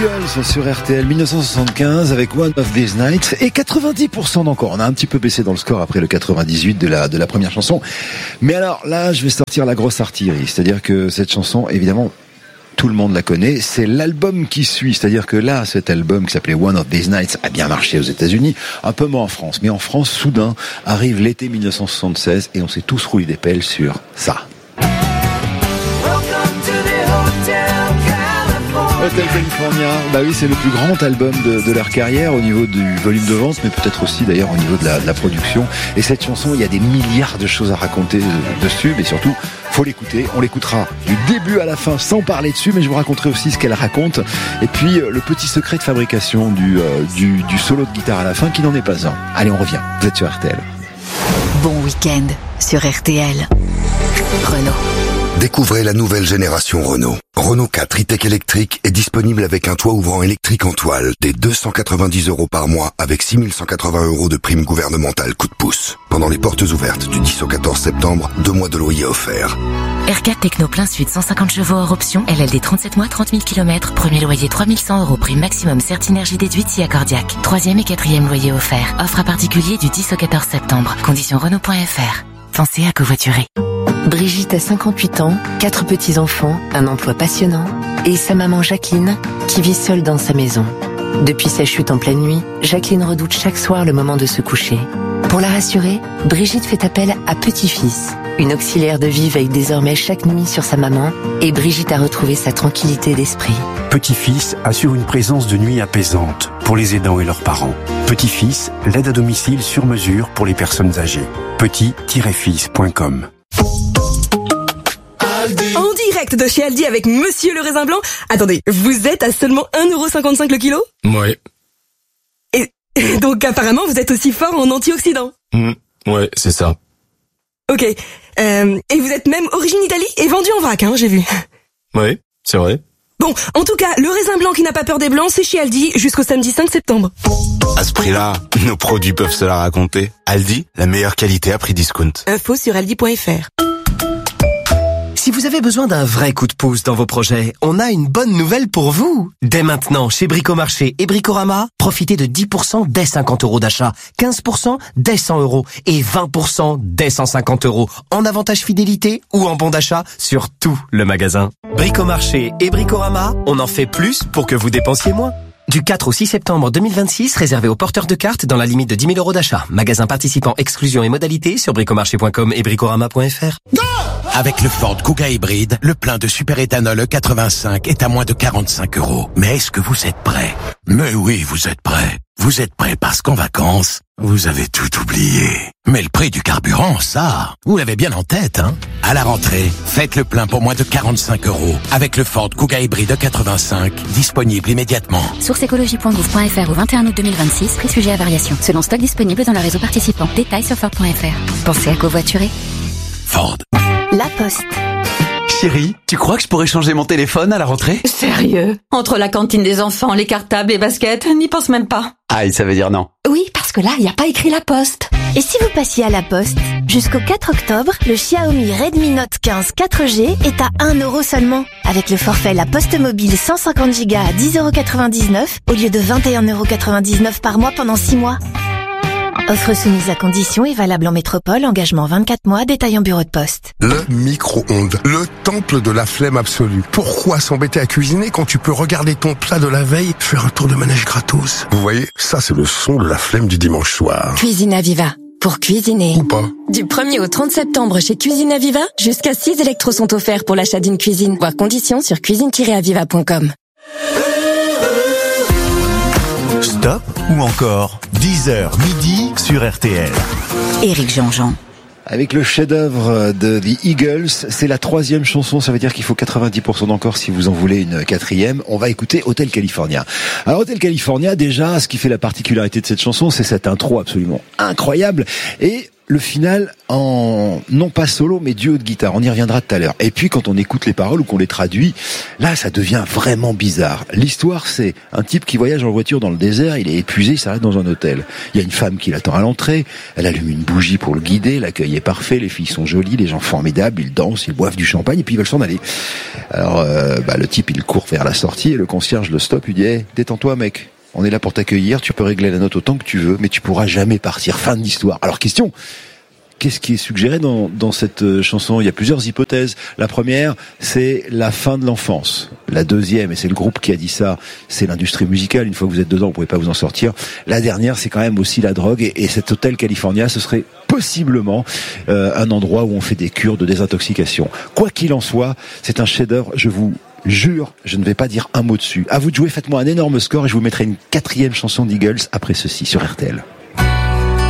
Eagles sur RTL 1975 avec One of These Nights et 90% d'encore. On a un petit peu baissé dans le score après le 98 de la première chanson. Mais alors là, je vais sortir la grosse artillerie. C'est-à-dire que cette chanson, évidemment, tout le monde la connaît. C'est l'album qui suit. C'est-à-dire que là, cet album qui s'appelait One of These Nights a bien marché aux États-Unis, un peu moins en France. Mais en France, soudain, arrive l'été 1976 et on s'est tous roulé des pelles sur ça. Hotel California, bah oui, c'est le plus grand album de leur carrière au niveau du volume de vente, mais peut-être aussi d'ailleurs au niveau de la production. Et cette chanson, il y a des milliards de choses à raconter dessus, mais surtout, faut l'écouter. On l'écoutera du début à la fin sans parler dessus, mais je vous raconterai aussi ce qu'elle raconte. Et puis, le petit secret de fabrication du solo de guitare à la fin, qui n'en est pas un. Allez, on revient. Vous êtes sur RTL. Bon week-end sur RTL. Renault. Découvrez la nouvelle génération Renault. Renault 4 e-tech électrique est disponible avec un toit ouvrant électrique en toile dès 290 € par mois avec 6180 € de prime gouvernementale coup de pouce. Pendant les portes ouvertes du 10 au 14 septembre, 2 mois de loyer offerts. R4 Techno plein sud, 150 chevaux hors option, LLD 37 mois, 30 000 km, premier loyer 3100 €, prime maximum Certinergie déduite si accordiaque. 3e et 4e loyer offert. Offre à particulier du 10 au 14 septembre. Conditions Renault.fr. Pensez à covoiturer. Brigitte a 58 ans, 4 petits-enfants, un emploi passionnant et sa maman Jacqueline qui vit seule dans sa maison. Depuis sa chute en pleine nuit, Jacqueline redoute chaque soir le moment de se coucher. Pour la rassurer, Brigitte fait appel à Petit-Fils. Une auxiliaire de vie veille désormais chaque nuit sur sa maman et Brigitte a retrouvé sa tranquillité d'esprit. Petit-Fils assure une présence de nuit apaisante pour les aidants et leurs parents. Petit-Fils, l'aide à domicile sur mesure pour les personnes âgées. petit-fils.com. En direct de chez Aldi avec Monsieur le Raisin Blanc. Attendez, vous êtes à seulement 1,55 € le kilo ? Ouais. Et donc apparemment vous êtes aussi fort en antioxydants. Ouais, c'est ça. Ok. Et vous êtes même origine Italie et vendu en vrac, j'ai vu. Ouais, c'est vrai. Bon, en tout cas, le raisin blanc qui n'a pas peur des blancs, c'est chez Aldi jusqu'au samedi 5 septembre. À ce prix-là, nos produits peuvent se la raconter. Aldi, la meilleure qualité à prix discount. Info sur aldi.fr. Si vous avez besoin d'un vrai coup de pouce dans vos projets, on a une bonne nouvelle pour vous. Dès maintenant, chez Bricomarché et Bricorama, profitez de 10% dès 50 € d'achat, 15% dès 100 € et 20% dès 150 € en avantage fidélité ou en bon d'achat sur tout le magasin. Bricomarché et Bricorama, on en fait plus pour que vous dépensiez moins. Du 4 au 6 septembre 2026, réservé aux porteurs de cartes dans la limite de 10 000 € d'achat. Magasin participant, exclusion et modalités sur bricomarché.com et bricorama.fr. Avec le Ford Kuga hybride, le plein de superéthanol E85 est à moins de 45 €. Mais est-ce que vous êtes prêts? Mais oui, vous êtes prêts. Vous êtes prêts parce qu'en vacances, vous avez tout oublié. Mais le prix du carburant, ça, vous l'avez bien en tête, hein? À la rentrée, faites le plein pour moins de 45 € avec le Ford Kuga hybride E85, disponible immédiatement. Source écologie.gouv.fr au 21 août 2026, prix sujet à variation. Selon stock disponible dans le réseau participant. Détails sur Ford.fr. Pensez à covoiturer. Ford. La Poste. Chérie, tu crois que je pourrais changer mon téléphone à la rentrée? Sérieux? Entre la cantine des enfants, les cartables, les baskets, n'y pense même pas. Aïe, ça veut dire non. Oui, parce que là, il n'y a pas écrit La Poste. Et si vous passiez à La Poste? Jusqu'au 4 octobre, le Xiaomi Redmi Note 15 4G est à 1 € seulement. Avec le forfait La Poste Mobile 150 Go à 10,99 € au lieu de 21,99 € par mois pendant 6 mois. Offre soumise à conditions et valable en métropole, engagement 24 mois, détail en bureau de poste. Le micro-ondes, le temple de la flemme absolue. Pourquoi s'embêter à cuisiner quand tu peux regarder ton plat de la veille, faire un tour de manège gratos? Vous voyez, ça c'est le son de la flemme du dimanche soir. Cuisine Aviva. Pour cuisiner. Ou pas. Du 1er au 30 septembre chez Cuisine Aviva, jusqu'à 6 électros sont offerts pour l'achat d'une cuisine. Voir conditions sur cuisine-aviva.com. Stop ou encore 10h midi sur RTL. Éric Jean-Jean. Avec le chef-d'œuvre de The Eagles, c'est la 3e chanson, ça veut dire qu'il faut 90% d'encore si vous en voulez une 4e. On va écouter Hotel California. Alors Hotel California, déjà, ce qui fait la particularité de cette chanson, c'est cette intro absolument incroyable et le final en, non pas solo, mais duo de guitare. On y reviendra tout à l'heure. Et puis, quand on écoute les paroles ou qu'on les traduit, là, ça devient vraiment bizarre. L'histoire, c'est un type qui voyage en voiture dans le désert, il est épuisé, il s'arrête dans un hôtel. Il y a une femme qui l'attend à l'entrée, elle allume une bougie pour le guider, l'accueil est parfait, les filles sont jolies, les gens formidables, ils dansent, ils boivent du champagne et puis ils veulent s'en aller. Alors, le type, il court vers la sortie et le concierge le stoppe, il dit hey, « Détends-toi, mec. On est là pour t'accueillir, tu peux régler la note autant que tu veux, mais tu pourras jamais partir. » Fin de l'histoire. Alors, question, qu'est-ce qui est suggéré dans cette chanson? Il y a plusieurs hypothèses. La première, c'est la fin de l'enfance. La deuxième, et c'est le groupe qui a dit ça, c'est l'industrie musicale. Une fois que vous êtes dedans, vous pouvez pas vous en sortir. La dernière, c'est quand même aussi la drogue. Et cet hôtel California, ce serait possiblement un endroit où on fait des cures de désintoxication. Quoi qu'il en soit, c'est un chef-d'œuvre. Je vous jure, je ne vais pas dire un mot dessus. À vous de jouer, faites-moi un énorme score et je vous mettrai une 4e chanson d'Eagles après ceci sur RTL.